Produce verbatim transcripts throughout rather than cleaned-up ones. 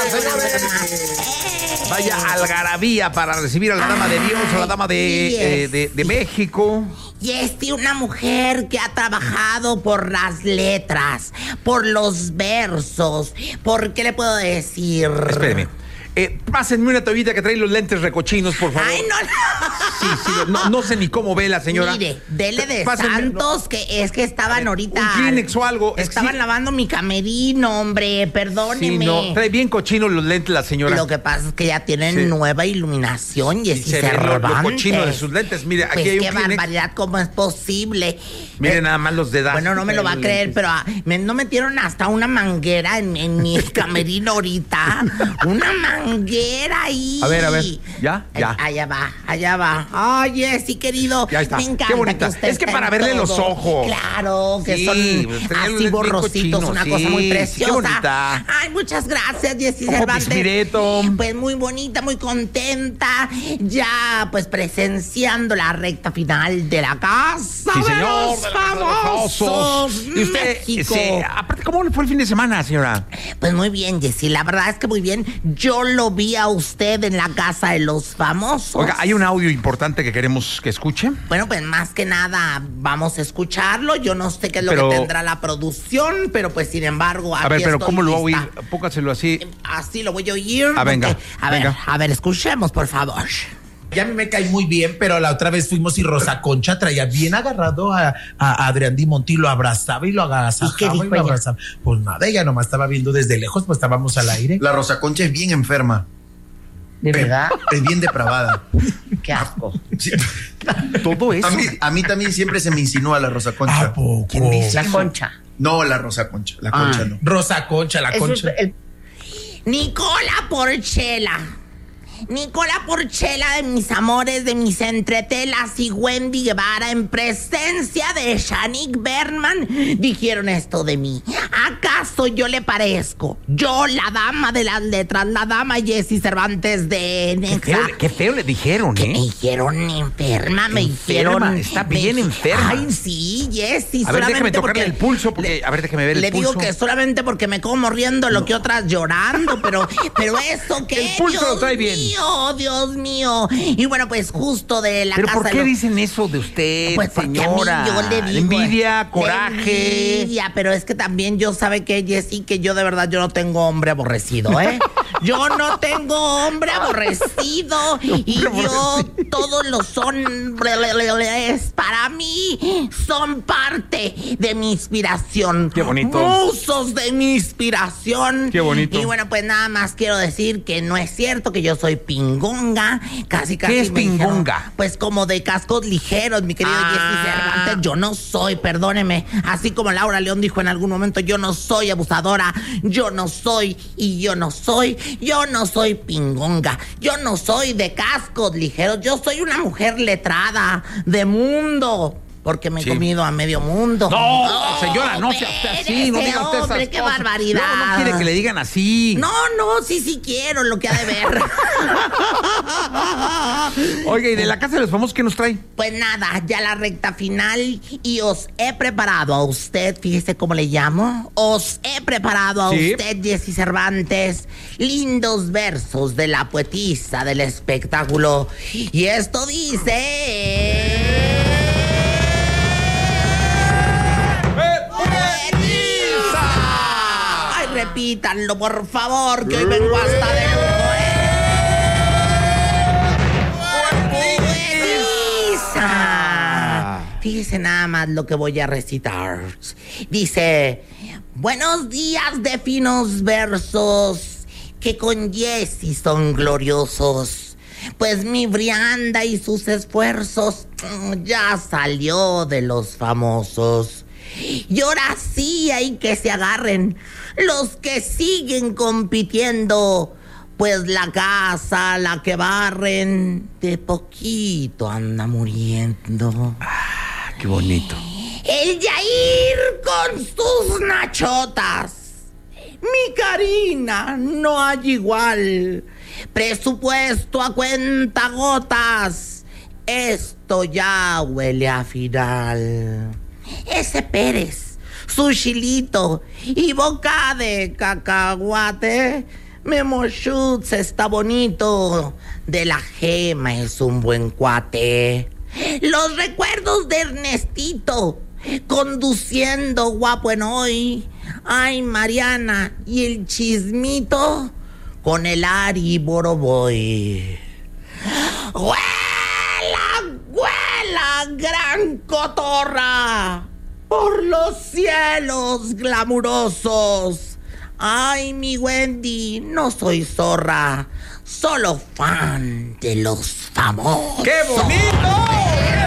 señores. Vaya algarabía para recibir a la dama de Dios, a la dama de, eh, de, de México. Y este, una mujer que ha trabajado por las letras, por los versos, por, ¿qué le puedo decir? Espéreme. Eh, pásenme una toallita que trae los lentes recochinos, por favor. Ay, no, no. Sí, sí, no, no sé ni cómo ve la señora. Mire, dele de Pásenme, Santos, no. que es que estaban ahorita... Un Kleenex o algo. Estaban sí. lavando mi camerino, hombre, perdóneme. Sí, no, trae bien cochinos los lentes la señora. Lo que pasa es que ya tienen Sí. nueva iluminación y es se ve lo, lo cochino de sus lentes. Mire, pues aquí hay un qué Kleenex. barbaridad, ¿cómo es posible? Mire Eh, nada más los de edad. Bueno, no me lo va a creer, pero ah, me, no metieron hasta una manguera en, en mi camerino ahorita. Una manguera ahí. A ver, a ver. ¿Ya? Ya. Ay, allá va, allá va. Ay, Jessy, querido. Ya está. Me encanta. Qué bonita. Que usted Es que está para en verle los todo. ojos. Claro, que Sí, son pues, tenía los así lentes bien borrositos, cochinos, una sí, cosa muy sí, qué preciosa. bonita. Ay, muchas gracias, Jessy Ojo Cervantes. pispireto. Pues muy bonita, muy contenta. Ya, pues presenciando la recta final de la casa. Sí, de señor. los de la Casa de los famosos. Y usted, México. se- aparte, ¿cómo le fue el fin de semana, señora? Pues muy bien, Jessy, la verdad es que muy bien. Yo lo vi a usted en la casa de los famosos. Oiga, hay un audio importante que queremos que escuche. Bueno, pues más que nada vamos a escucharlo. Yo no sé qué es lo Pero- que tendrá la producción, pero pues sin embargo aquí A ver, pero estoy ¿cómo lo va a oír? lista. Póngaselo así. Así lo voy a oír. Ah, venga, porque- a ver, venga. a ver, escuchemos, por favor. Ya a mí me cae muy bien, pero la otra vez fuimos y Rosa Concha traía bien agarrado a, a Adrián Di Monti, lo abrazaba y lo agasajaba ¿Y qué dijo y lo ella? abrazaba. Pues nada, ella nomás estaba viendo desde lejos, pues estábamos al aire. La Rosa Concha es bien enferma. ¿De verdad? Es bien depravada. Qué asco. Sí. Todo eso. A mí, a mí también siempre se me insinúa la Rosa Concha. ¿A poco? ¿Quién dice? La concha. No, la Rosa Concha. La Concha Ah. no. Rosa Concha, la Eso Concha. es el- Nicola Porchela. Nicola Porchela, de mis amores, de mis entretelas, y Wendy Guevara, en presencia de Shanique Berman, dijeron esto de mí. ¿Acaso yo le parezco? Yo, la dama de las letras, la dama Jessy Cervantes de Qué feo, Nexa. qué feo le dijeron, Que ¿eh? me dijeron enferma, me Enferma, dijeron... está me- bien enferma. Ay, sí, Jessy, A ver, déjeme solamente tocarle porque- el pulso, porque, a ver, déjeme ver Le el pulso. digo que solamente porque me como riendo lo que otras llorando, pero, pero eso que... El pulso lo trae bien. Dios mío, Dios mío. Y bueno, pues justo de la ¿Pero casa por de qué los- dicen eso de usted, Pues porque señora? a mí yo le digo... Envidia, la coraje. envidia, pero es que también yo sabe que, Jessy, que yo de verdad yo no tengo hombre aborrecido, ¿eh? Yo no tengo hombre aborrecido. Y yo, todos los hombres para mí son parte de mi inspiración. Qué bonito. Musos de mi inspiración. Qué bonito. Y bueno, pues nada más quiero decir que no es cierto que yo soy pingonga. Casi, casi. ¿Qué es me dijeron, pingonga? pues como de cascos ligeros, mi querido Ah. Jessy Cervantes. Yo no soy, perdóneme. Así como Laura León dijo en algún momento, yo no soy abusadora. Yo no soy, y yo no soy, yo no soy pingonga. Yo no soy de cascos ligeros. Yo soy una mujer letrada, de mundo. Porque me he Sí. comido a medio mundo. No, señora, no sea usted así, no diga usted esas hombre, qué cosas. barbaridad. No, no quiere que le digan así. No, no, sí, sí quiero lo que ha de ver. Oiga, ¿y de la Casa de los Famosos qué nos trae? Pues nada, ya la recta final, y os he preparado a usted, fíjese cómo le llamo, os he preparado a Sí. usted, Jessy Cervantes, lindos versos de la poetisa del espectáculo. Y esto dice... Ay, repítanlo, por favor, que hoy vengo hasta de lujo, ¿eh? ¡Poetisa! Fíjese nada más lo que voy a recitar. Dice: buenos días de finos versos, que con Jessy son gloriosos. Pues mi Brianda y sus esfuerzos mm, ya salió de los famosos. Y ahora sí hay que se agarren los que siguen compitiendo, pues la casa, la que barren, de poquito anda muriendo. Ah, qué bonito. El Yair con sus nachotas. Mi Karina, no hay igual. Presupuesto a cuentagotas. Esto ya huele a final. Ese Pérez, su chilito y boca de cacahuate Memo Schutz está bonito. De la Gema es un buen cuate. Los recuerdos de Ernestito conduciendo guapo en hoy. Ay, Mariana, y el chismito con el Ari Boroboy. ¡Huela, huela, gran cotorra! Por los cielos glamurosos. Ay, mi Wendy, no soy zorra, solo fan de los famosos. ¡Qué bonito! ¡Qué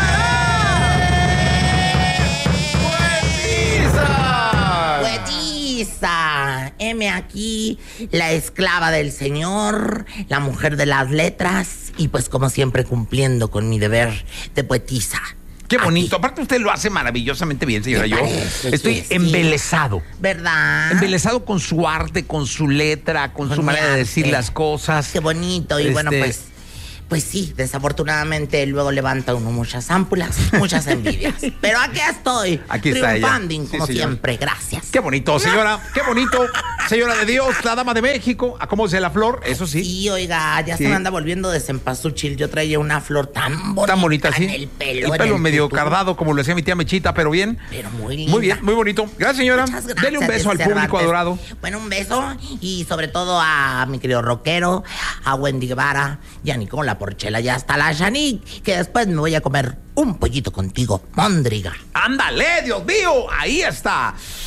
bárbara! Poetisa, heme aquí, la esclava del señor, la mujer de las letras, y pues como siempre cumpliendo con mi deber de poetisa. Qué bonito. Aquí. Aparte usted lo hace maravillosamente bien, señora. Me Yo parece estoy que sí. embelesado. ¿Verdad? Embelesado con su arte, con su letra, con, Con su mi manera de arte. decir las cosas. Qué bonito. Y Este- bueno, pues, pues sí, desafortunadamente luego levanta uno muchas ámpulas, muchas envidias. Pero aquí estoy. Aquí está ella. triunfando, Sí, como señor. siempre. Gracias. Qué bonito, señora. Qué bonito. Señora de Dios, la dama de México. Acomódese la flor, eso sí. Sí, oiga, ya Sí. se me anda volviendo de cempasúchil. Yo traía una flor tan bonita. Tan bonita, sí. En el pelo. El en pelo el medio tutú. cardado, como lo decía mi tía Mechita, pero bien. Pero muy linda. Muy bien, muy bonito. Gracias, señora. Muchas gracias, Dele un beso al Cervantes. público adorado. Bueno, un beso y sobre todo a mi querido rockero, a Wendy Guevara y a Nicola Porchela y hasta la Shanique, que después me voy a comer un pollito contigo, móndriga. Ándale, Dios mío. Ahí está.